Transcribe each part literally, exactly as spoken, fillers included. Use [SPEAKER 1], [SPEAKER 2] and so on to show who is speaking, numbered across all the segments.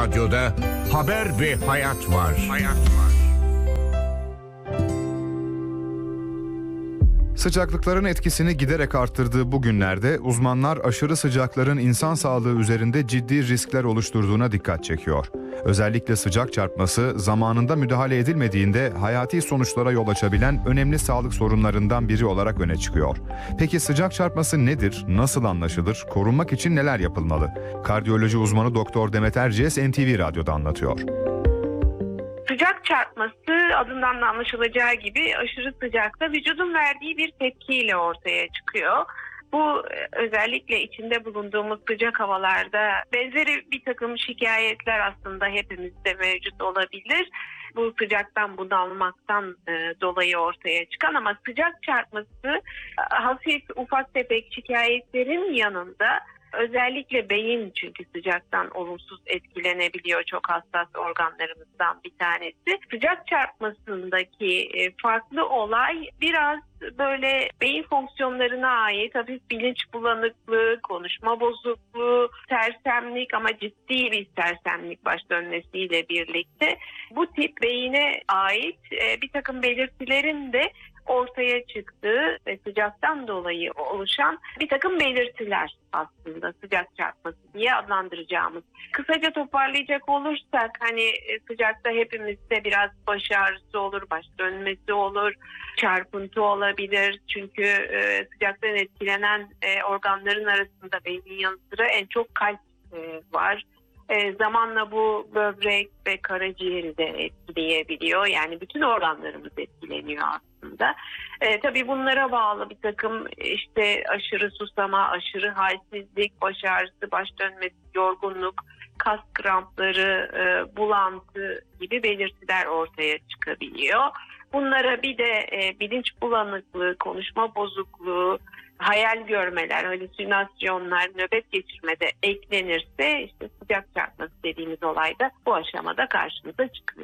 [SPEAKER 1] Radyoda haber ve hayat var. Hayat var.
[SPEAKER 2] Sıcaklıkların etkisini giderek arttırdığı bu günlerde uzmanlar aşırı sıcakların insan sağlığı üzerinde ciddi riskler oluşturduğuna dikkat çekiyor. Özellikle sıcak çarpması zamanında müdahale edilmediğinde hayati sonuçlara yol açabilen önemli sağlık sorunlarından biri olarak öne çıkıyor. Peki sıcak çarpması nedir? Nasıl anlaşılır? Korunmak için neler yapılmalı? Kardiyoloji uzmanı Doktor Demet Erciyes N T V Radyo'da anlatıyor.
[SPEAKER 3] Sıcak çarpması adından da anlaşılacağı gibi aşırı sıcakta vücudun verdiği bir tepkiyle ortaya çıkıyor. Bu özellikle içinde bulunduğumuz sıcak havalarda benzeri bir takım şikayetler aslında hepimizde mevcut olabilir. Bu sıcaktan bunalmaktan e, dolayı ortaya çıkan ama sıcak çarpması hafif ufak tefek şikayetlerin yanında özellikle beyin çünkü sıcaktan olumsuz etkilenebiliyor, çok hassas organlarımızdan bir tanesi. Sıcak çarpmasındaki farklı olay biraz böyle beyin fonksiyonlarına ait hafif bilinç bulanıklığı, konuşma bozukluğu, sersemlik ama ciddi bir sersemlik baş dönmesiyle birlikte bu tip beyine ait bir takım belirtilerin de ortaya çıktığı ve sıcaktan dolayı oluşan bir takım belirtiler aslında sıcak çarpması diye adlandıracağımız. Kısaca toparlayacak olursak hani sıcakta hepimizde biraz baş ağrısı olur, baş dönmesi olur, çarpıntı olabilir. Çünkü e, sıcaktan etkilenen e, organların arasında beynin yanı sıra en çok kalp e, var. E, zamanla bu böbrek ve karaciğeri de etkileyebiliyor. Yani bütün organlarımız etkileniyor aslında. E, tabii bunlara bağlı bir takım işte aşırı susama, aşırı halsizlik, baş ağrısı, baş dönmesi, yorgunluk, kas krampları, e, bulantı gibi belirtiler ortaya çıkabiliyor. Bunlara bir de e, bilinç bulanıklığı, konuşma bozukluğu, hayal görmeler, halüsinasyonlar, nöbet geçirmede eklenirse işte sıcak çarpması dediğimiz olay da bu aşamada karşımıza çıkıyor.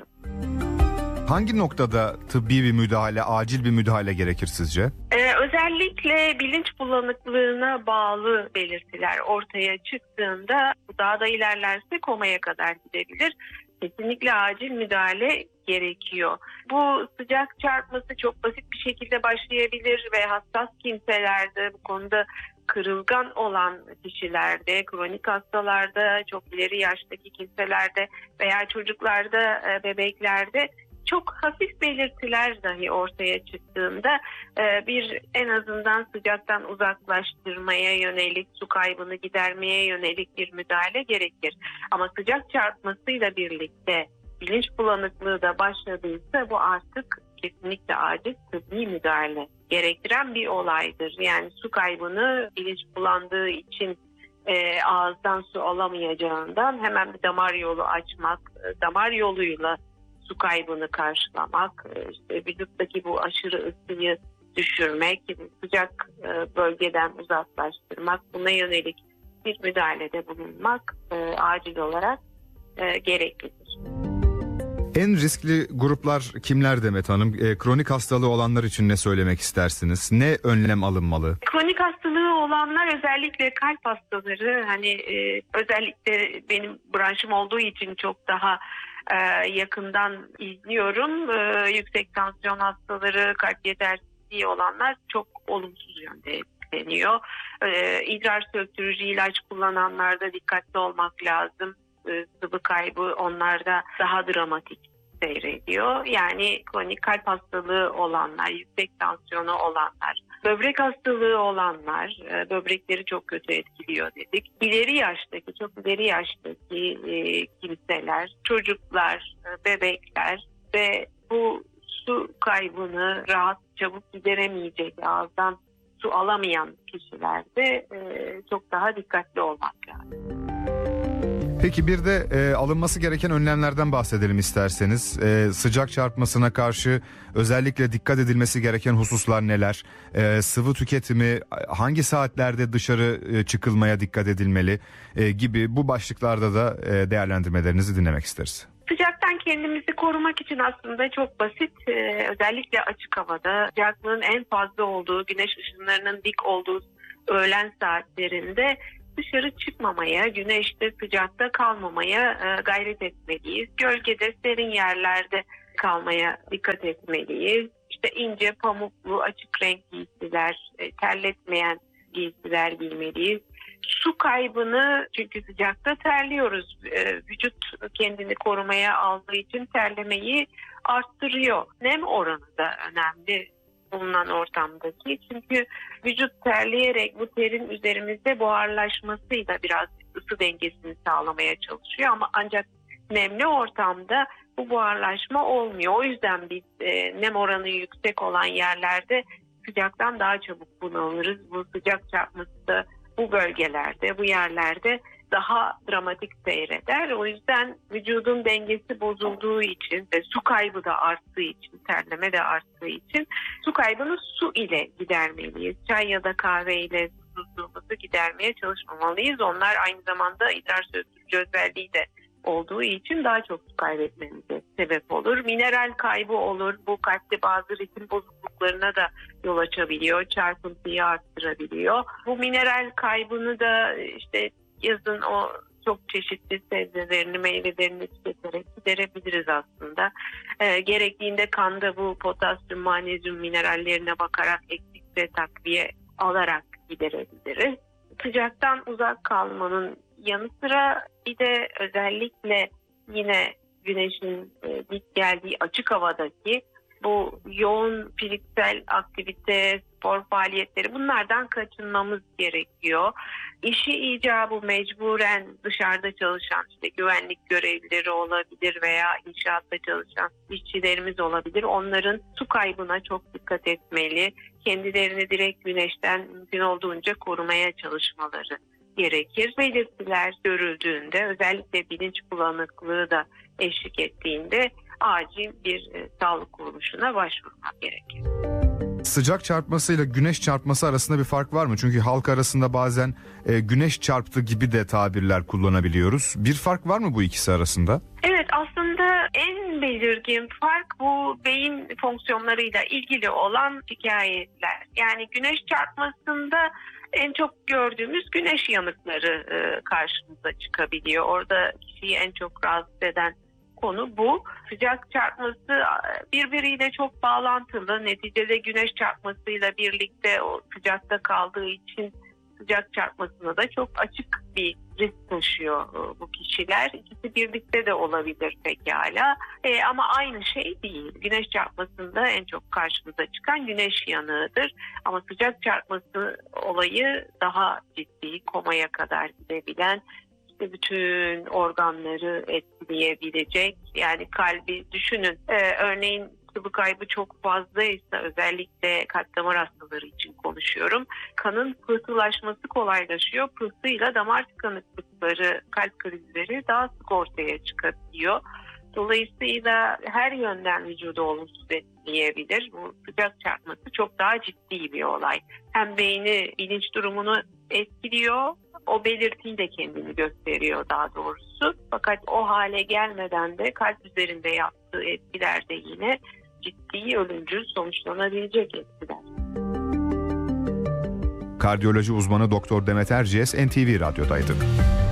[SPEAKER 2] Hangi noktada tıbbi bir müdahale, acil bir müdahale gerekir sizce?
[SPEAKER 3] Ee, özellikle bilinç bulanıklığına bağlı belirtiler ortaya çıktığında bu daha da ilerlerse komaya kadar gidebilir. Kesinlikle acil müdahale gerekiyor. Bu sıcak çarpması çok basit bir şekilde başlayabilir ve hassas kimselerde bu konuda kırılgan olan kişilerde, kronik hastalarda, çok ileri yaştaki kimselerde veya çocuklarda, bebeklerde çok hafif belirtiler dahi ortaya çıktığında bir en azından sıcaktan uzaklaştırmaya yönelik, su kaybını gidermeye yönelik bir müdahale gerekir. Ama sıcak çarpmasıyla birlikte bilinç bulanıklığı da başladıysa bu artık kesinlikle acil tıbbi müdahale gerektiren bir olaydır. Yani su kaybını bilinç bulandığı için e, ağızdan su alamayacağından hemen bir damar yolu açmak, damar yoluyla su kaybını karşılamak, işte vücuttaki bu aşırı ısıyı düşürmek, sıcak bölgeden uzaklaştırmak, buna yönelik bir müdahalede bulunmak e, acil olarak e, gereklidir.
[SPEAKER 2] En riskli gruplar kimler Demet Hanım? E, kronik hastalığı olanlar için ne söylemek istersiniz? Ne önlem alınmalı?
[SPEAKER 3] Kronik hastalığı olanlar özellikle kalp hastaları, hani e, özellikle benim branşım olduğu için çok daha e, yakından izliyorum. E, yüksek tansiyon hastaları, kalp yetersizliği olanlar çok olumsuz yönde etkileniyor. E, idrar söktürücü ilaç kullananlarda dikkatli olmak lazım. Sıvı kaybı onlarda daha dramatik seyrediyor. Yani kronik kalp hastalığı olanlar, yüksek tansiyonu olanlar, böbrek hastalığı olanlar, böbrekleri çok kötü etkiliyor dedik. İleri yaştaki, çok ileri yaştaki e, kimseler, çocuklar, bebekler ve bu su kaybını rahat, çabuk gideremeyecek, ağızdan su alamayan kişilerde e, çok daha dikkatli olmak lazım.
[SPEAKER 2] Peki bir de e, alınması gereken önlemlerden bahsedelim isterseniz. E, sıcak çarpmasına karşı özellikle dikkat edilmesi gereken hususlar neler? E, sıvı tüketimi, hangi saatlerde dışarı e, çıkılmaya dikkat edilmeli e, gibi bu başlıklarda da e, değerlendirmelerinizi dinlemek isteriz.
[SPEAKER 3] Sıcaktan kendimizi korumak için aslında çok basit. Ee, özellikle açık havada sıcaklığın en fazla olduğu, güneş ışınlarının dik olduğu öğlen saatlerinde dışarı çıkmamaya, güneşte, sıcakta kalmamaya e, gayret etmeliyiz. Gölgede, serin yerlerde kalmaya dikkat etmeliyiz. İşte ince, pamuklu, açık renk giysiler, e, terletmeyen giysiler giymeliyiz. Su kaybını, çünkü sıcakta terliyoruz. E, vücut kendini korumaya aldığı için terlemeyi arttırıyor. Nem oranı da önemli bulunan ortamdaki. Çünkü vücut terleyerek bu terin üzerimizde buharlaşmasıyla biraz ısı dengesini sağlamaya çalışıyor. Ama ancak nemli ortamda bu buharlaşma olmuyor. O yüzden biz e, nem oranı yüksek olan yerlerde sıcaktan daha çabuk bunalırız. Bu sıcak çarpması da bu bölgelerde, bu yerlerde daha dramatik seyreder. O yüzden vücudun dengesi bozulduğu için ve su kaybı da arttığı için, terleme de arttığı için su kaybını su ile gidermeliyiz. Çay ya da kahve ile susuzluğumuzu gidermeye çalışmamalıyız. Onlar aynı zamanda idrar söndürücü özelliği de olduğu için daha çok su kaybetmemize sebep olur. Mineral kaybı olur. Bu kalpte bazı ritim bozukluklarına da yol açabiliyor. Çarpıntıyı arttırabiliyor. Bu mineral kaybını da işte yazın o çok çeşitli sebzelerini, meyvelerini tüketerek giderebiliriz aslında. E, gerektiğinde kanda bu potasyum, magnezyum minerallerine bakarak eksikse takviye alarak giderebiliriz. Sıcaktan uzak kalmanın yanı sıra bir de özellikle yine güneşin e, dik geldiği açık havadaki bu yoğun fiziksel aktivite, spor faaliyetleri, bunlardan kaçınmamız gerekiyor. İşi icabı mecburen dışarıda çalışan işte güvenlik görevlileri olabilir veya inşaatta çalışan işçilerimiz olabilir. Onların su kaybına çok dikkat etmeli. Kendilerini direkt güneşten mümkün olduğunca korumaya çalışmaları gerekir. Belirtiler görüldüğünde, özellikle bilinç bulanıklığı da eşlik ettiğinde acil bir e, sağlık kuruluşuna başvurmak gerekir.
[SPEAKER 2] Sıcak çarpmasıyla güneş çarpması arasında bir fark var mı? Çünkü halk arasında bazen e, güneş çarptı gibi de tabirler kullanabiliyoruz. Bir fark var mı bu ikisi arasında?
[SPEAKER 3] Evet, aslında en belirgin fark bu beyin fonksiyonlarıyla ilgili olan hikayeler. Yani güneş çarpmasında en çok gördüğümüz güneş yanıkları e, karşımıza çıkabiliyor. Orada kişiyi en çok rahatsız eden konu bu. Sıcak çarpması birbiriyle çok bağlantılı. Neticede güneş çarpmasıyla birlikte o sıcakta kaldığı için sıcak çarpmasına da çok açık bir risk taşıyor bu kişiler. İkisi birlikte de olabilir pekala. E, ama aynı şey değil. Güneş çarpmasında en çok karşımıza çıkan güneş yanığıdır. Ama sıcak çarpması olayı daha ciddi, komaya kadar gidebilen, işte bütün organları etkileyebilecek. Yani kalbi düşünün. E, örneğin sıvı kaybı çok fazlaysa, özellikle kalp damar hastaları için konuşuyorum, kanın pıhtılaşması kolaylaşıyor. Pıhtıyla damar tıkanıklıkları, kalp krizleri daha sık ortaya çıkabiliyor. Dolayısıyla her yönden vücudu olumsuz etkileyebilir. Bu sıcak çarpması çok daha ciddi bir olay. Hem beyni, bilinç durumunu etkiliyor, o belirtiyi de kendini gösteriyor daha doğrusu. Fakat o hale gelmeden de kalp üzerinde yaptığı etkiler de yine ciddi, ölümcül sonuçlanabilecek etkiler.
[SPEAKER 2] Kardiyoloji uzmanı Doktor Demet Erciyes N T V Radyo'daydı.